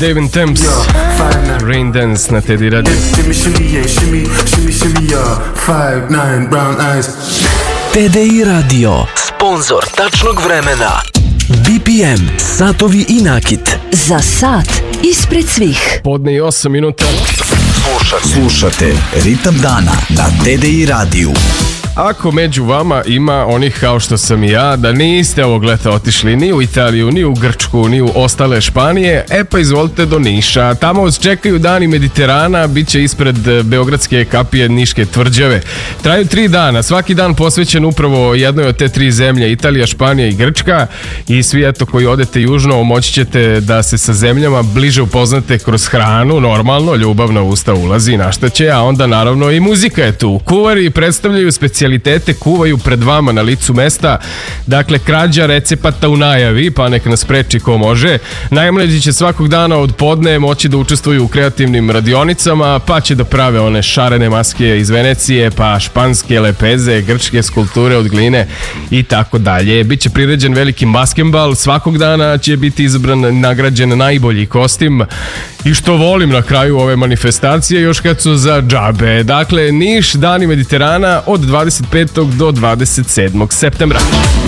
David Thames, Rain Dance na Teddy Radio. TDI Radio, sponsor tačnog vremena. BPM, satovi i nakit. Za sat ispred svih. Podne i 8 minuta. Slušate Ritam dana na TDI radiju. Ako među vama ima onih kao što sam i ja, da niste ovog leta otišli ni u Italiju, ni u Grčku, ni u ostale Španije, pa izvolite do Niša. Tamo vas čekaju dani Mediterana, bit će ispred beogradske kapije Niške tvrđave. Traju 3 dana, svaki dan posvećen upravo jednoj od te 3 zemlje, Italija, Španija i Grčka. I svi eto koji odete južno, moći ćete da se sa zemljama bliže upoznate kroz hranu, normalno, ljubav na usta ulazi, na šta će, a onda naravno i muzika je tu. Kuvari predstavljaju specijalitete, kuvaju pred vama na licu mesta. Dakle, krađa recepata u najavi, pa nek nas preči ko može. Najmlađi će svakog dana od podne moći da učestvuju u kreativnim radionicama, pa će da prave one šarene maske iz Venecije, pa španske lepeze, grčke skulpture od gline i tako dalje. Biće priređen veliki maskembal, svakog dana će biti izabran, nagrađen najbolji kostim. I što volim na kraju ove manifestacije, još kad su za džabe. Dakle, Niš, dani Mediterana od 25. do 27. septembra.